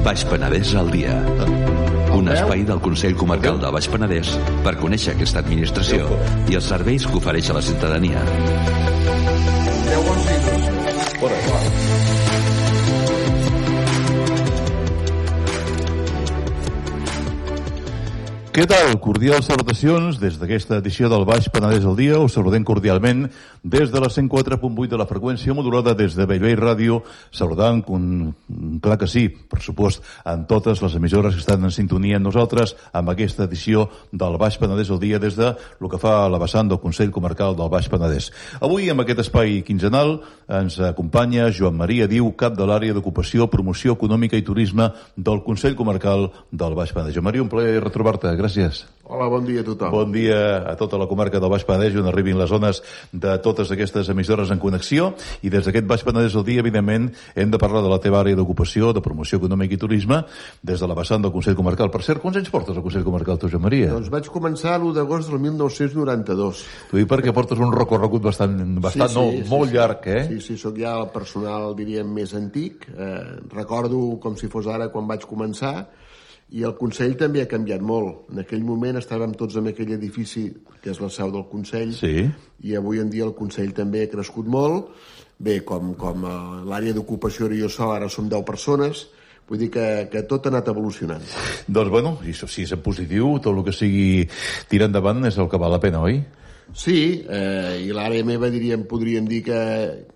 Baix Penedès al dia. Un espai del Consell Comarcal del Baix Penedès per conèixer aquesta administració i els serveis que ofereix a la ciutadania. 10 bons minuts. Què tal? Cordials salutacions des d'aquesta edició del Baix Penedès al dia. Us saludem cordialment des de la 104.8 de la freqüència modulada des de Bellvei Ràdio, saludant, clar que sí, per supost, en totes les emissores que estan en sintonia amb nosaltres amb aquesta edició del Baix Penedès al dia des de el que fa la vessant del Consell Comarcal del Baix Penedès. Avui, amb aquest espai quinzenal, ens acompanya Joan Maria Diu, cap de l'àrea d'ocupació, promoció econòmica i turisme del Consell Comarcal del Baix Penedès. Joan Maria, un plaer retrobar-te. Gràcies. Hola, bon dia a tothom. Bon dia a tota la comarca del Baix Penedès, on arribin les zones de totes aquestes emissores en connexió. I des d'aquest Baix Penedès al dia, evidentment, hem de parlar de la teva àrea d'ocupació, de promoció econòmica i turisme, des de la vessant del Consell Comarcal. Per cert, quants anys portes al Consell Comarcal, tu, Joan Maria? Doncs vaig començar l'1 d'agost del 1992. T'ho dic perquè portes un recorregut molt llarg, eh? Sí, sóc ja el personal, diríem, més antic. Recordo com si fos ara quan vaig començar. I el Consell també ha canviat molt. En aquell moment estàvem tots en aquell edifici que és la seu del Consell, sí. I avui en dia el Consell també ha crescut molt. Bé, com l'àrea d'ocupació era jo sol, ara som 10 persones, vull dir que tot ha anat evolucionant. Doncs, bueno, si és en positiu, tot el que sigui tirar endavant és el que val la pena, oi? Sí, i l'àrea meva, podríem dir que...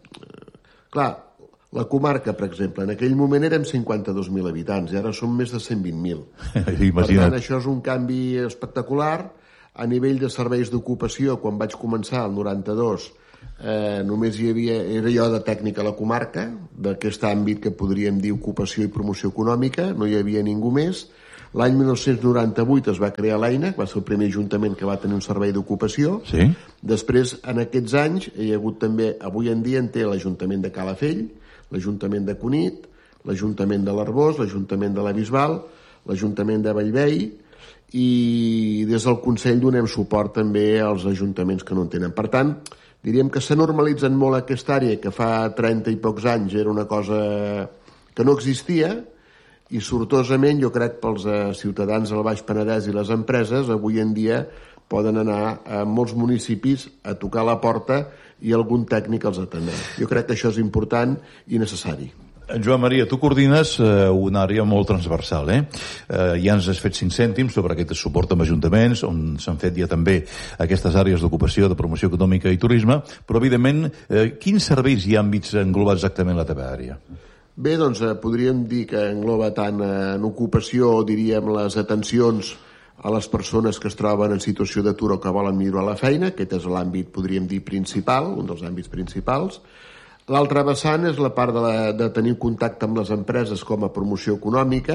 Clar, la comarca, per exemple, en aquell moment érem 52.000 habitants i ara som més de 120.000. Per tant, això és un canvi espectacular. A nivell de serveis d'ocupació, quan vaig començar, el 92, només era jo de tècnica a la comarca, d'aquest àmbit que podríem dir ocupació i promoció econòmica, no hi havia ningú més. L'any 1998 es va crear l'EINA, que va ser el primer ajuntament que va tenir un servei d'ocupació. Sí. Després, en aquests anys, hi ha hagut també, avui en dia en té l'Ajuntament de Calafell, l'Ajuntament de Cunit, l'Ajuntament de l'Arboç, l'Ajuntament de la Bisbal, l'Ajuntament de Bellvei, i des del Consell donem suport també als ajuntaments que no en tenen. Per tant, diríem que s'ha normalitzat molt aquesta àrea, que fa 30 i pocs anys era una cosa que no existia, i sortosament jo crec pels ciutadans del Baix Penedès i les empreses avui en dia poden anar a molts municipis a tocar la porta i algun tècnic els atendrà. Jo crec que això és important i necessari. Joan Maria, tu coordines una àrea molt transversal, eh? Ja ens has fet 5 cèntims sobre aquest suport amb ajuntaments, on s'han fet ja també aquestes àrees d'ocupació, de promoció econòmica i turisme, però evidentment, quins serveis i àmbits engloba exactament la teva àrea? Bé, doncs podríem dir que engloba tant en ocupació, diríem, les atencions a les persones que es troben en situació d'atur o que volen millorar la feina. Aquest és l'àmbit, podríem dir, principal, un dels àmbits principals. L'altra vessant és la part de tenir contacte amb les empreses com a promoció econòmica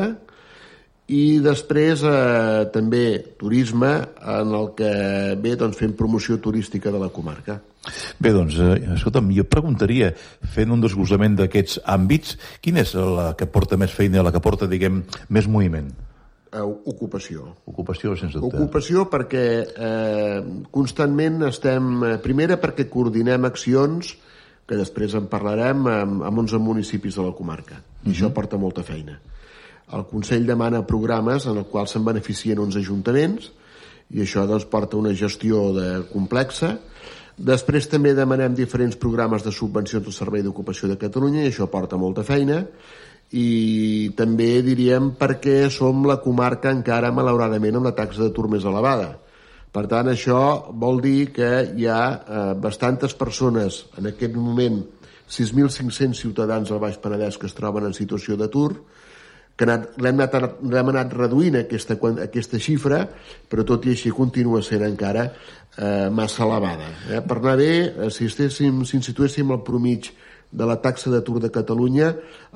i després també turisme, en el que fem promoció turística de la comarca. Bé, doncs, escolta'm, jo preguntaria, fent un desglossament d'aquests àmbits, quina és la que porta més feina, la que porta, diguem, més moviment? Ocupació. Ocupació, sense dubte. Ocupació perquè constantment primera perquè coordinem accions que després en parlarem amb 11 municipis de la comarca. I això porta molta feina. El Consell demana programes en els quals se'n beneficien 11 ajuntaments i això porta una gestió complexa. Després també demanem diferents programes de subvencions al Servei d'Ocupació de Catalunya i això porta molta feina. I també diríem perquè som la comarca encara malauradament amb la taxa d'atur més elevada. Per tant, això vol dir que hi ha bastantes persones, en aquest moment 6.500 ciutadans al Baix Penedès que es troben en situació d'atur, que l'hem anat reduint aquesta xifra, però tot i així continua sent encara massa elevada. Per anar bé, si situéssim el promig de la taxa d'atur de Catalunya,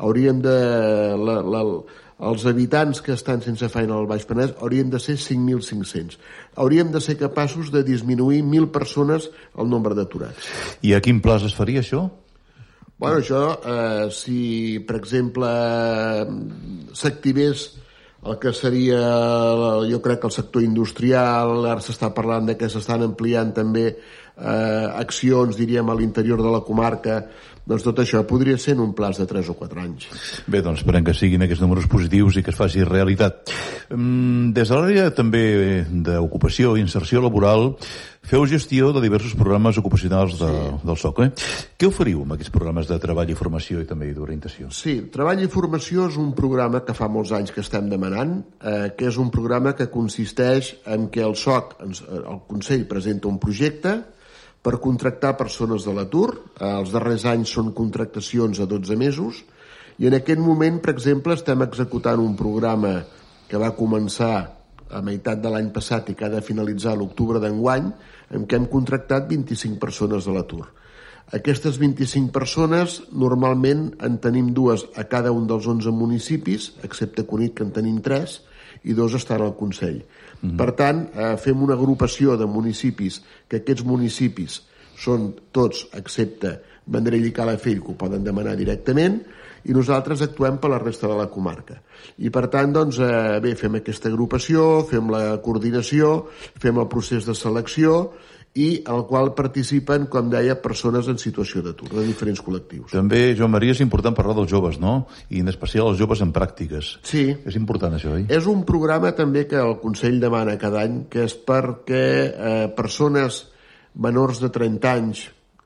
els habitants que estan sense feina al Baix Penedès haurien de ser 5.500. Hauríem de ser capaços de disminuir 1.000 persones el nombre d'aturats. I a quin plaç es faria això? Bueno, això, si, per exemple, s'activés el que seria, jo crec que el sector industrial, ara s'està parlant de que s'estan ampliant també accions, diríem, a l'interior de la comarca Doncs tot això podria ser en un plaç de 3 o 4 anys. Bé, doncs esperem que siguin aquests números positius i que es faci realitat. Des de l'àrea també d'ocupació i inserció laboral feu gestió de diversos programes ocupacionals del SOC. Què oferiu amb aquests programes de treball i formació i també d'orientació? Sí, Treball i Formació és un programa que fa molts anys que estem demanant, que és un programa que consisteix en que el SOC, el Consell, presenta un projecte per contractar persones de l'atur. Els darrers anys són contractacions a 12 mesos i en aquest moment, per exemple, estem executant un programa que va començar a meitat de l'any passat i que ha de finalitzar l'octubre d'enguany, en què hem contractat 25 persones de l'atur. Aquestes 25 persones, normalment en tenim 2 a cada un dels 11 municipis, excepte Cunit, que en tenim 3, i 2 estan al Consell. Per tant, fem una agrupació de municipis, que aquests municipis són tots, excepte Vendrell i Calafell, que ho poden demanar directament, i nosaltres actuem per la resta de la comarca. I per tant, doncs, bé, fem aquesta agrupació, fem la coordinació, fem el procés de selecció, i en el qual participen, com deia, persones en situació d'atur, de diferents col·lectius. També, Joan Maria, és important parlar dels joves, no? I en especial els joves en pràctiques. Sí. És important això, oi? És un programa també que el Consell demana cada any, que és perquè persones menors de 30 anys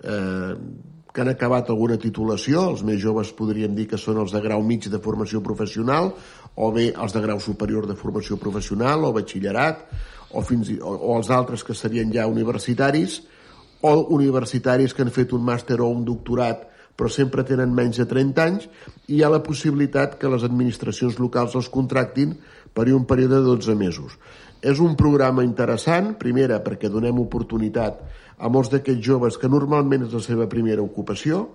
que han acabat alguna titulació, els més joves podríem dir que són els de grau mig de formació professional, o bé els de grau superior de formació professional, o batxillerat, o els altres que serien ja universitaris, o universitaris que han fet un màster o un doctorat però sempre tenen menys de 30 anys, i hi ha la possibilitat que les administracions locals els contractin per un període de 12 mesos. És un programa interessant, primera, perquè donem oportunitat a molts d'aquests joves que normalment és la seva primera ocupació,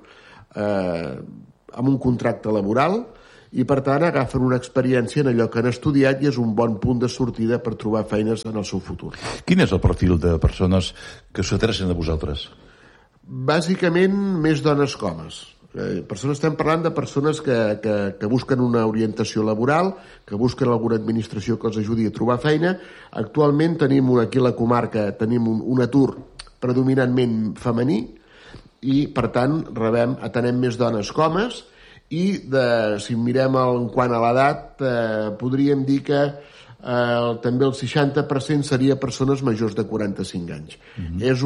amb un contracte laboral, i per tant agafen una experiència en allò que han estudiat i és un bon punt de sortida per trobar feines en el seu futur. Quin és el perfil de persones que s'adrecen a vosaltres? Bàsicament, més dones que homes. Estem parlant de persones que busquen una orientació laboral, que busquen alguna administració que els ajudi a trobar feina. Actualment tenim aquí a la comarca un atur predominantment femení i, per tant, atenem més dones que homes. I si mirem en quant a l'edat, podríem dir que també el 60% seria persones majors de 45 anys. És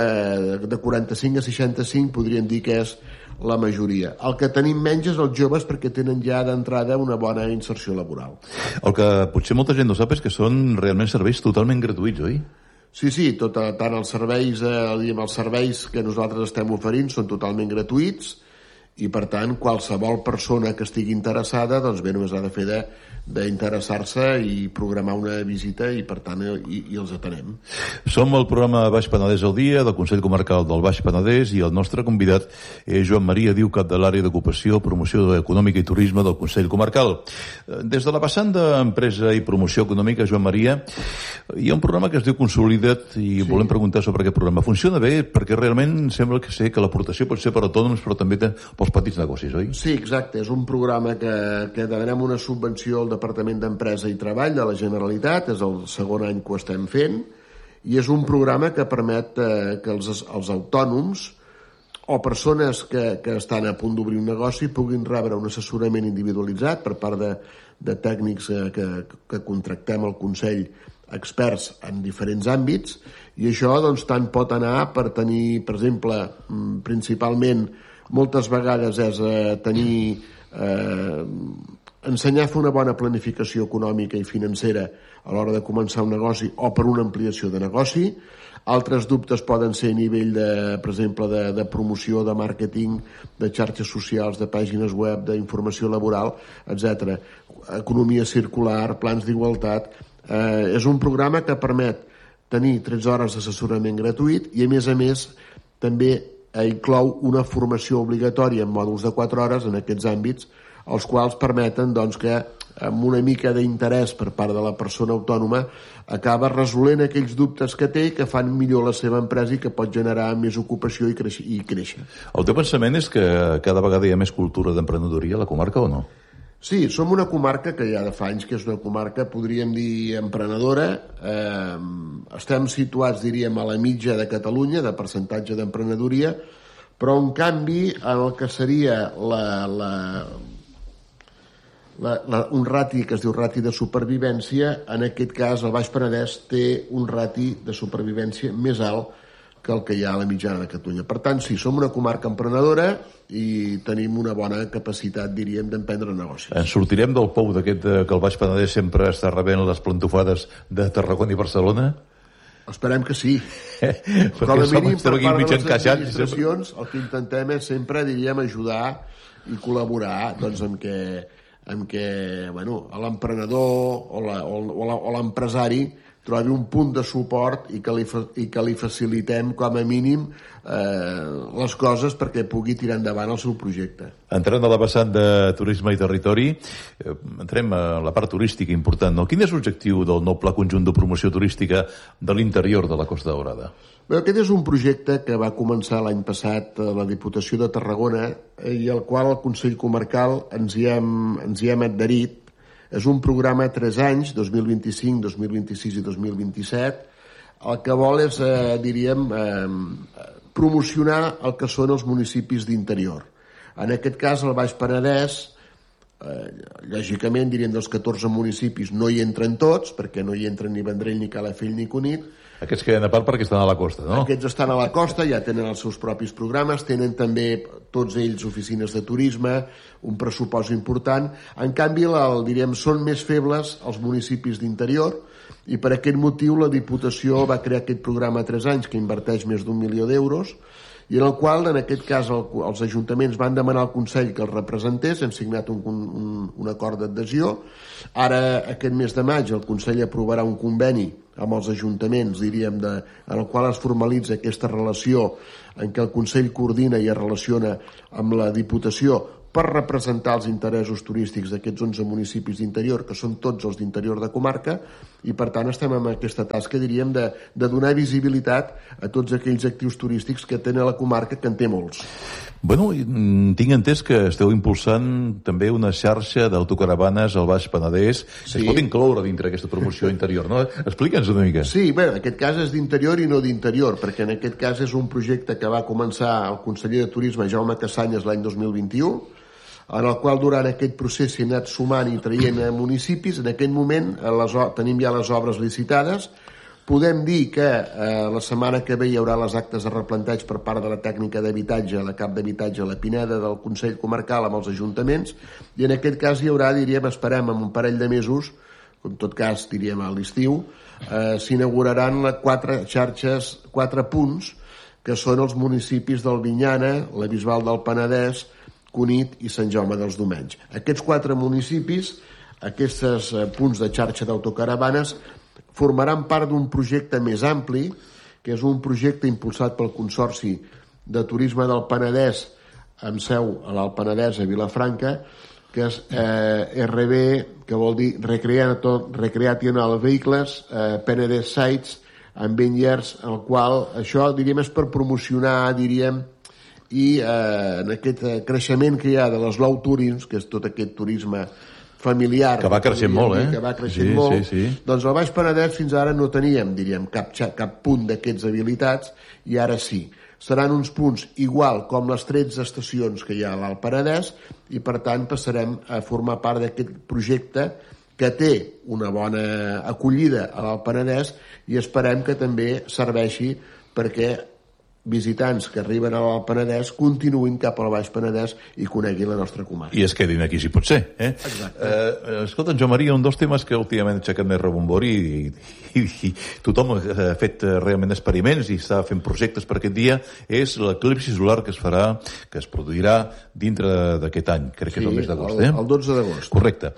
de 45 a 65 podríem dir que és la majoria. El que tenim menys és els joves perquè tenen ja d'entrada una bona inserció laboral. El que potser molta gent no sap és que són realment serveis totalment gratuïts, oi? Sí, tant els serveis que nosaltres estem oferint són totalment gratuïts, i per tant qualsevol persona que estigui interessada doncs bé, només ha de fer d'interessar-se i programar una visita i per tant i els atenem. Som el programa Baix Penedès al dia del Consell Comarcal del Baix Penedès i el nostre convidat és Joan Maria Diu, cap de l'àrea d'ocupació, promoció econòmica i turisme del Consell Comarcal. Des de la vessant d'empresa i promoció econòmica, Joan Maria, hi ha un programa que es diu Consolida't i volem preguntar sobre aquest programa. Funciona bé perquè realment sembla que sé que l'aportació pot ser per autònoms però també pels petits negocis, oi? Sí, exacte. És un programa que demanem una subvenció al Departament d'Empresa i Treball de la Generalitat, és el segon any que ho estem fent, i és un programa que permet que els autònoms o persones que estan a punt d'obrir un negoci puguin rebre un assessorament individualitzat per part de tècnics que contractem al Consell, experts en diferents àmbits, i això doncs tant pot anar per tenir, per exemple, principalment moltes vegades és ensenyar a fer una bona planificació econòmica i financera a l'hora de començar un negoci o per una ampliació de negoci. Altres dubtes poden ser a nivell, per exemple, de promoció, de màrqueting, de xarxes socials, de pàgines web, d'informació laboral, etc. Economia circular, plans d'igualtat. És un programa que permet tenir 13 hores d'assessorament gratuït i, a més, també inclou una formació obligatòria en mòduls de 4 hores en aquests àmbits, els quals permeten que amb una mica d'interès per part de la persona autònoma acaba resolent aquells dubtes que té i que fan millor la seva empresa i que pot generar més ocupació i créixer. El teu pensament és que cada vegada hi ha més cultura d'emprenedoria a la comarca o no? Sí, som una comarca que ja de fa anys que és una comarca, podríem dir, emprenedora. Estem situats, diríem, a la mitja de Catalunya, de percentatge d'emprenedoria, Però, en canvi, en el que seria un rati que es diu rati de supervivència, en aquest cas el Baix Penedès té un rati de supervivència més alt que el que hi ha a la mitjana de Catalunya. Per tant, sí, som una comarca emprenedora i tenim una bona capacitat, diríem, d'emprendre negocis. Ens sortirem del pou d'aquest que el Baix Penedès sempre està rebent les plantofades de Tarragona i Barcelona? Esperem que sí. Com a mínim, per part de les administracions, el que intentem és sempre, diríem, ajudar i col·laborar doncs, amb què l'emprenedor o l'empresari trobi un punt de suport i que li facilitem, com a mínim, les coses perquè pugui tirar endavant el seu projecte. Entrant a la vessant de turisme i territori, entrem a la part turística important, no? Quin és l'objectiu del nou Pla Conjunt de Promoció Turística de l'interior de la Costa Daurada? Bé, aquest és un projecte que va començar l'any passat a la Diputació de Tarragona i al qual el Consell Comarcal ens hi hem adherit. És un programa a 3 anys, 2025, 2026 i 2027. El que vol és, promocionar el que són els municipis d'interior. En aquest cas, el Baix Penedès, lògicament, diríem, dels 14 municipis no hi entren tots, perquè no hi entren ni Vendrell, ni Calafell, ni Cunit. Aquests queden a part perquè estan a la costa, no? Aquests estan a la costa, ja tenen els seus propis programes, tenen també tots ells oficines de turisme, un pressupost important. En canvi, diríem, són més febles els municipis d'interior i per aquest motiu la Diputació va crear aquest programa a 3 anys que inverteix més d'1 milió d'euros i en el qual, en aquest cas, els ajuntaments van demanar al Consell que els representés, hem signat un acord d'adhesió. Ara, aquest mes de maig, el Consell aprovarà un conveni amb els ajuntaments, diríem, en el qual es formalitza aquesta relació en què el Consell coordina i es relaciona amb la Diputació per representar els interessos turístics d'aquests 11 municipis d'interior, que són tots els d'interior de comarca, i per tant estem en aquesta tasca, diríem, de donar visibilitat a tots aquells actius turístics que tenen la comarca, que en té molts. Bueno, tinc entès que esteu impulsant també una xarxa d'autocaravanes al Baix Penedès que es pot incloure dintre aquesta promoció interior, no? Explica'ns una mica. Sí, bé, en aquest cas és d'interior i no d'interior, perquè en aquest cas és un projecte que va començar el conseller de Turisme, Jaume Cassanyes, l'any 2021, en el qual durant aquest procés s'hi ha anat sumant i traient municipis. En aquest moment tenim ja les obres licitades. Podem dir que la setmana que ve hi haurà les actes de replanteig per part de la tècnica d'habitatge, la cap d'habitatge, la Pineda del Consell Comarcal amb els ajuntaments, i en aquest cas hi haurà, diríem, esperem en un parell de mesos, en tot cas, diríem, a l'estiu, s'inauguraran 4 xarxes, 4 punts, que són els municipis d'Albinyana, la Bisbal del Penedès, Cunit i Sant Jaume dels Domenys. Aquests 4 municipis, aquests punts de xarxa d'autocaravanes, formaran part d'un projecte més ampli, que és un projecte impulsat pel Consorci de Turisme del Penedès, amb seu a l'Alt Penedès, a Vilafranca, que és RB, que vol dir Recreational Vehicles, Penedès Sites, amb Vineyards, el qual això, diríem, és per promocionar, diríem, i en aquest creixement que hi ha de les slow tourism, que és tot aquest turisme familiar que va creixent molt, que va creixent molt. Sí. Doncs al Baix Penedès fins ara no teníem, diríem, cap punt d'aquests habilitats, i ara sí. Seran uns punts igual com les 13 estacions que hi ha a l'Alt Penedès, i per tant passarem a formar part d'aquest projecte que té una bona acollida a l'Alt Penedès, i esperem que també serveixi perquè visitants que arriben a l'Alt Penedès continuïn cap al Baix Penedès i coneguin la nostra comarca. I es quedin aquí, si pot ser. Exacte. Escolta, Joan Maria, un dels temes que últimament ha aixecat més rebombori i tothom ha fet realment experiments i està fent projectes per aquest dia és l'eclipsi solar que es produirà dintre d'aquest any. Crec que és el mes d'agost. El 12 d'agost. Correcte.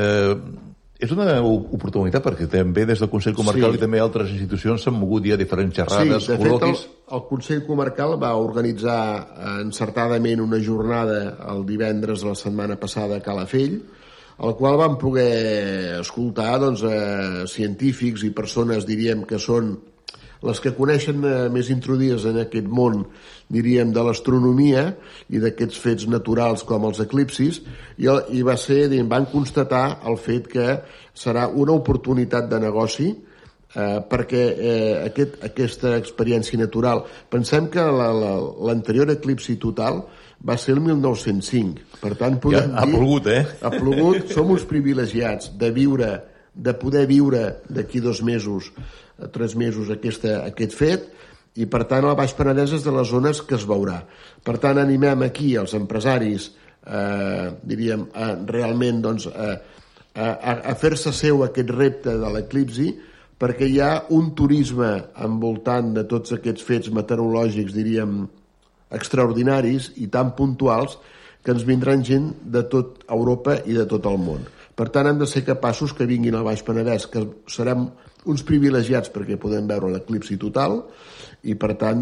És una oportunitat perquè també des del Consell Comarcal i també altres institucions s'han mogut ja diferents xerrades, col·loquis. Sí, de fet el Consell Comarcal va organitzar encertadament una jornada el divendres de la setmana passada a Calafell, al qual vam poder escoltar científics i persones, diríem, que són les que coneixen més introduïdes en aquest món, diríem, de l'astronomia i d'aquests fets naturals com els eclipsis, i van constatar el fet que serà una oportunitat de negoci perquè aquesta experiència natural... Pensem que l'anterior eclipsi total va ser el 1905. Per tant, podem dir... Ha plogut, Ha plogut. Som uns privilegiats de poder viure d'aquí 2 mesos, 3 mesos aquest fet, i per tant el Baix Penedès és de les zones que es veurà. Per tant, animem aquí els empresaris, diríem, realment a fer-se seu aquest repte de l'eclipsi, perquè hi ha un turisme envoltant de tots aquests fets meteorològics, diríem, extraordinaris i tan puntuals que ens vindran gent de tot Europa i de tot el món. Per tant, hem de ser capaços que vinguin al Baix Penedès, que serem uns privilegiats perquè podem veure l'eclipsi total, i per tant,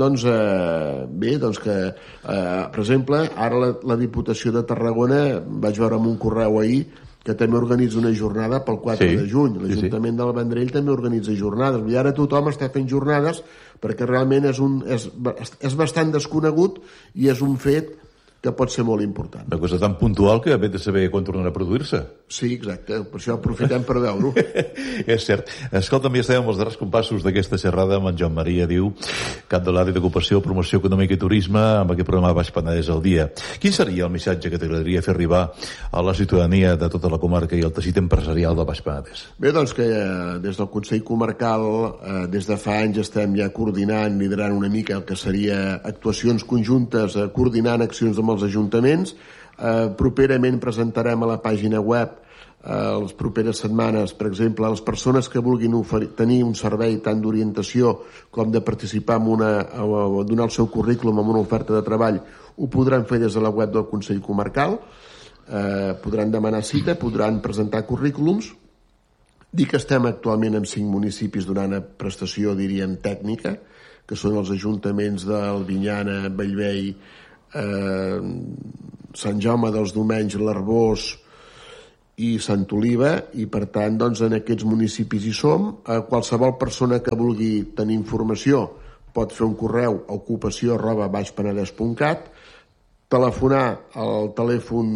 per exemple, ara la Diputació de Tarragona, vaig veure en un correu ahir, que també organitza una jornada pel 4 de juny. L'Ajuntament del Vendrell també organitza jornades. I ara tothom està fent jornades perquè realment és bastant desconegut i és un fet que pot ser molt important. Una cosa tan puntual que ve de saber quan tornarà a produir-se. Sí, exacte. Per això aprofitem per veure-ho. És cert. Escolta, també estem amb els darrers compassos d'aquesta xerrada amb en Joan Maria Diu, cap de l'àrea d'ocupació, promoció econòmica i turisme, amb aquest programa Baix Penedès al dia. Quin seria el missatge que t'agradaria fer arribar a la ciutadania de tota la comarca i el teixit empresarial del Baix Penedès? Bé, doncs que des del Consell Comarcal, des de fa anys estem ja coordinant, liderant una mica el que seria actuacions conjuntes, coordinant accions amb els ajuntaments. Properament presentarem a la pàgina web les properes setmanes, per exemple, a les persones que vulguin tenir un servei tant d'orientació com de participar o donar el seu currículum en una oferta de treball, ho podran fer des de la web del Consell Comarcal, podran demanar cita, podran presentar currículums. Dir que estem actualment en 5 municipis donant prestació, diríem, tècnica, que són els ajuntaments d'Albinyana, Bellvei, Sant Jaume dels Domenys, l'Arboç i Sant Oliva, i per tant en aquests municipis hi som. Qualsevol persona que vulgui tenir informació pot fer un correu a ocupació@baixpenedès.cat, telefonar al telèfon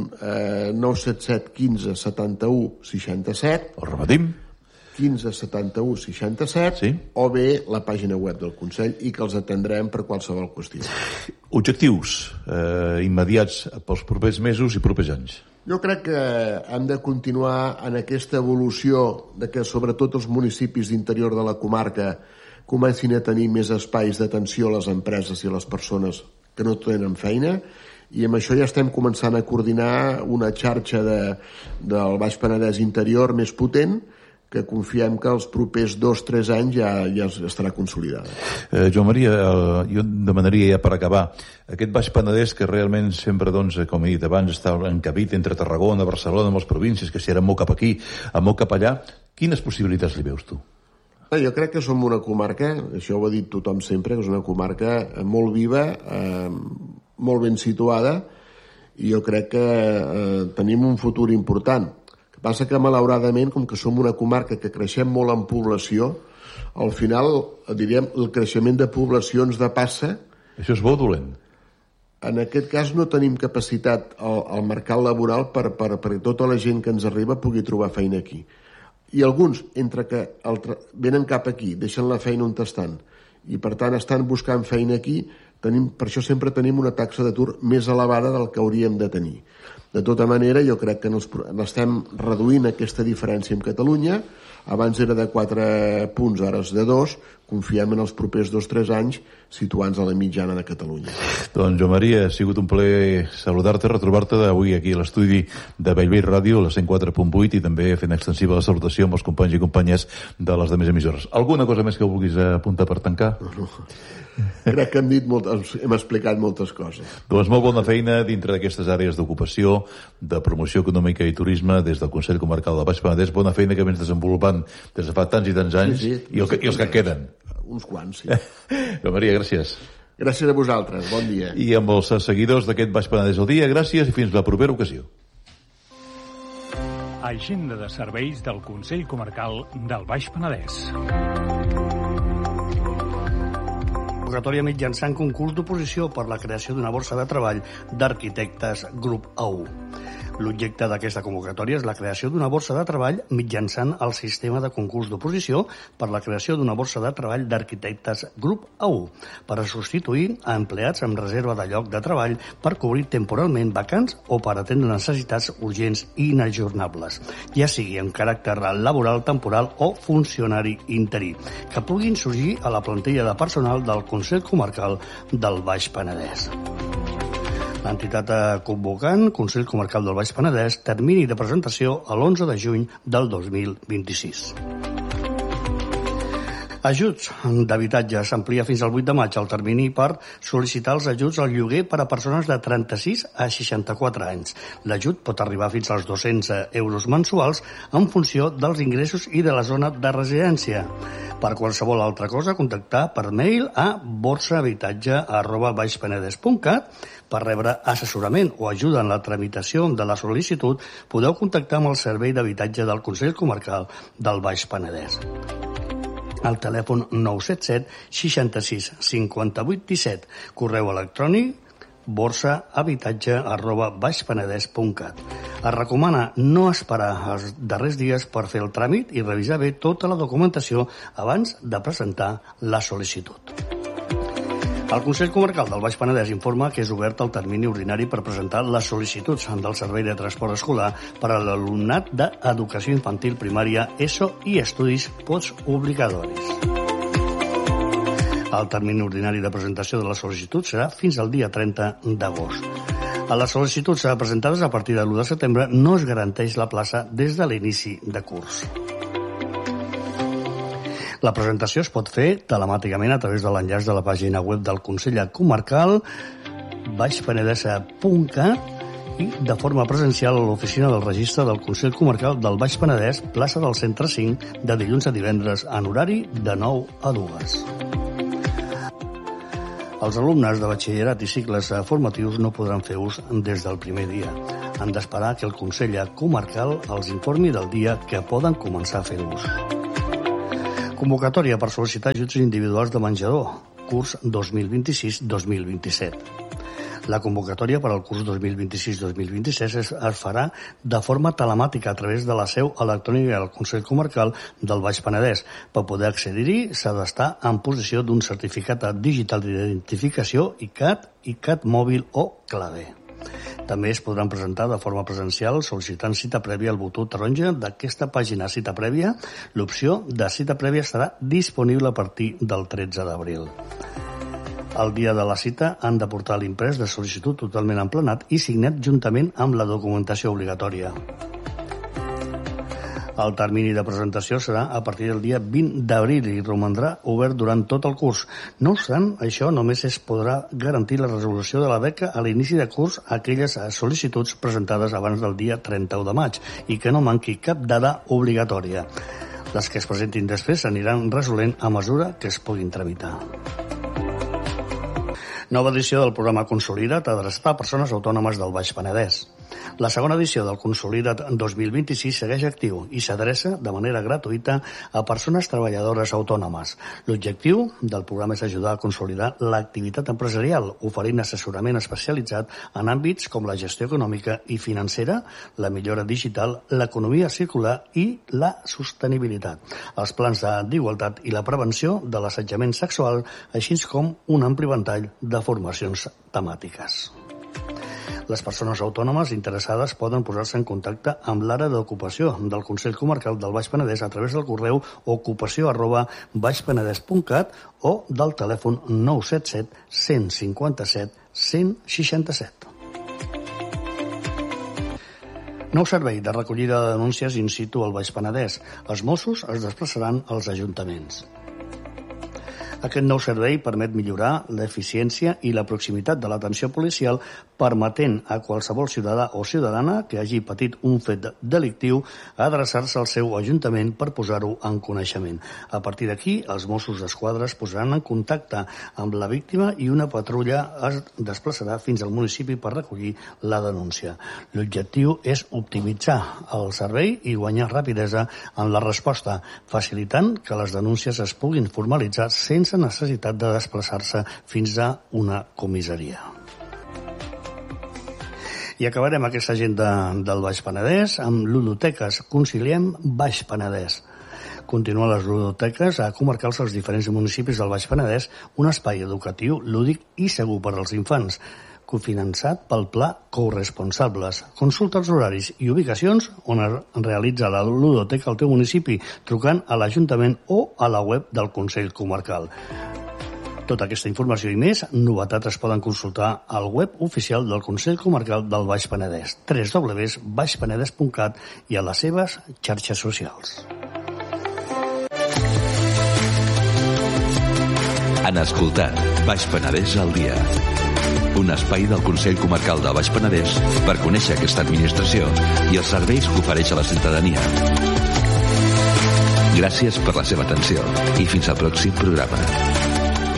977 15 71 67. El repetim? 15 71 67, sí. O bé la pàgina web del Consell, i que els atendrem per qualsevol qüestió. Objectius immediats pels propers mesos i propers anys? Jo crec que hem de continuar en aquesta evolució de que sobretot els municipis d'interior de la comarca comencin a tenir més espais d'atenció a les empreses i a les persones que no tenen feina, i amb això ja estem començant a coordinar una xarxa del Baix Penedès interior més potent, que confiem que els propers 2-3 anys ja estarà consolidada. Joan Maria, jo demanaria ja per acabar, aquest Baix Penedès que realment sempre, com he dit abans, està encabit entre Tarragona, Barcelona, amb les províncies, que si ara molt cap aquí, molt cap allà, quines possibilitats li veus tu? Jo crec que som una comarca, això ho ha dit tothom sempre, que és una comarca molt viva, molt ben situada, i jo crec que tenim un futur important. Passa que, malauradament, com que som una comarca que creixem molt en població, al final, diríem, el creixement de població ens depassa. Això és bo o dolent? En aquest cas no tenim capacitat al mercat laboral perquè tota la gent que ens arriba pugui trobar feina aquí. I alguns, entre que venen cap aquí, deixen la feina on estan, i per tant estan buscant feina aquí, per això sempre tenim una taxa d'atur més elevada del que hauríem de tenir. De tota manera, jo crec que estem reduint aquesta diferència amb Catalunya. Abans era de 4 punts, ara és de 2. Confiem en els propers 2-3 anys situant-nos a la mitjana de Catalunya. Doncs, Joan Maria, ha sigut un plaer saludar-te, retrobar-te avui aquí a l'estudi de Bellvei Ràdio, la 104.8, i també fent extensiva la salutació amb els companys i companyes de les demés emissores. Alguna cosa més que vulguis apuntar per tancar? No. Crec que hem explicat moltes coses. Doncs molt bona feina dintre d'aquestes àrees d'ocupació, de promoció econòmica i turisme des del Consell Comarcal del Baix Penedès. Bona feina que vens desenvolupant des de fa tants i tants anys, sí. I els que queden. Uns quants, sí. Joan Maria, gràcies. Gràcies a vosaltres, bon dia. I amb els seguidors d'aquest Baix Penedès al dia, gràcies i fins la propera ocasió. Agenda de serveis del Consell Comarcal del Baix Penedès. Convocatòria mitjançant concurs d'oposició per la creació d'una borsa de treball d'arquitectes grup A1. L'objecte d'aquesta convocatòria és la creació d'una borsa de treball mitjançant el sistema de concurs d'oposició per la creació d'una borsa de treball d'arquitectes grup A1 per a substituir a empleats amb reserva de lloc de treball per cobrir temporalment vacants o per atendre necessitats urgents i inajornables, ja sigui amb caràcter laboral, temporal o funcionari interí, que puguin sorgir a la plantilla de personal del Consell Comarcal del Baix Penedès. L'entitat convocant, Consell Comarcal del Baix Penedès, termini de presentació a l'11 de juny del 2026. Ajuts d'habitatge. S'amplia fins al 8 de maig el termini per sol·licitar els ajuts al lloguer per a persones de 36 a 64 anys. L'ajut pot arribar fins als 200 euros mensuals en funció dels ingressos i de la zona de residència. Per qualsevol altra cosa, contactar per mail a borsahabitatge@baixpenedès.cat. Per rebre assessorament o ajuda en la tramitació de la sol·licitud, podeu contactar amb el Servei d'Habitatge del Consell Comarcal del Baix Penedès. Al telèfon 977 66 58 17, correu electrònic borsahabitatge@baixpenedès.cat. Es recomana no esperar els darrers dies per fer el tràmit i revisar bé tota la documentació abans de presentar la sol·licitud. El Consell Comarcal del Baix Penedès informa que és obert el termini ordinari per presentar les sol·licituds del Servei de Transport Escolar per a l'alumnat d'Educació Infantil Primària, ESO i estudis postobligatoris. El termini ordinari de presentació de la sol·licitud serà fins al dia 30 d'agost. A les sol·licituds presentades a partir de l'1 de setembre no es garanteix la plaça des de l'inici de curs. La presentació es pot fer telemàticament a través de l'enllaç de la pàgina web del Consell Comarcal, baixpenedès.cat, i de forma presencial a l'oficina del registre del Consell Comarcal del Baix Penedès, plaça del Centre 5, de dilluns a divendres, en horari de 9 a 2. Els alumnes de batxillerat i cicles formatius no podran fer ús des del primer dia. Han d'esperar que el Consell Comarcal els informi del dia que poden començar a fer ús. Convocatòria per sol·licitar ajuts individuals de menjador, curs 2026-2027. La convocatòria per al curs 2026-2027 es farà de forma telemàtica a través de la seu electrònica del Consell Comarcal del Baix Penedès. Per poder accedir-hi s'ha d'estar en possessió d'un certificat digital d'identificació ICAT, ICAT mòbil o clave. També es podran presentar de forma presencial sol·licitant cita prèvia al botó taronja d'aquesta pàgina cita prèvia. L'opció de cita prèvia estarà disponible a partir del 13 d'abril. El dia de la cita han de portar l'imprès de sol·licitud totalment emplenat i signat juntament amb la documentació obligatòria. El termini de presentació serà a partir del dia 20 d'abril i romandrà obert durant tot el curs. No obstant, això només es podrà garantir la resolució de la beca a l'inici de curs a aquelles sol·licituds presentades abans del dia 31 de maig i que no manqui cap dada obligatòria. Les que es presentin després s'aniran resolent a mesura que es puguin tramitar. Nova edició del programa Consolida't adreçat a persones autònomes del Baix Penedès. La segona edició del Consolida't 2026 segueix actiu i s'adreça de manera gratuïta a persones treballadores autònomes. L'objectiu del programa és ajudar a consolidar l'activitat empresarial, oferint assessorament especialitzat en àmbits com la gestió econòmica i financera, la millora digital, l'economia circular i la sostenibilitat, els plans d'igualtat i la prevenció de l'assetjament sexual, així com un ampli ventall de formacions temàtiques. Les persones autònomes interessades poden posar-se en contacte amb l'àrea d'ocupació del Consell Comarcal del Baix Penedès a través del correu ocupació@baixpenedès.cat o del telèfon 977 157 167. Nou servei de recollida de denúncies in situ al Baix Penedès. Els Mossos es desplaçaran als ajuntaments. Aquest nou servei permet millorar l'eficiència i la proximitat de l'atenció policial, permetent a qualsevol ciutadà o ciutadana que hagi patit un fet delictiu adreçar-se al seu ajuntament per posar-ho en coneixement. A partir d'aquí, els Mossos d'Esquadra es posaran en contacte amb la víctima i una patrulla es desplaçarà fins al municipi per recollir la denúncia. L'objectiu és optimitzar el servei i guanyar rapidesa en la resposta, facilitant que les denúncies es puguin formalitzar sense necessitat de desplaçar-se fins a una comissaria. I acabarem aquesta agenda del Baix Penedès amb ludoteques. Conciliem Baix Penedès. Continuen les ludoteques comarcals als diferents municipis del Baix Penedès, un espai educatiu, lúdic i segur per als infants, cofinançat pel Pla Corresponsables. Consulta els horaris i ubicacions on es realitza la ludoteca al teu municipi, trucant a l'Ajuntament o a la web del Consell Comarcal. Tota aquesta informació i més novetats es poden consultar al web oficial del Consell Comarcal del Baix Penedès, www.baixpenedès.cat, i a les seves xarxes socials. Han escoltat Baix Penedès al dia, un espai del Consell Comarcal del Baix Penedès per conèixer aquesta administració i els serveis que ofereix a la ciutadania. Gràcies per la seva atenció i fins al pròxim programa.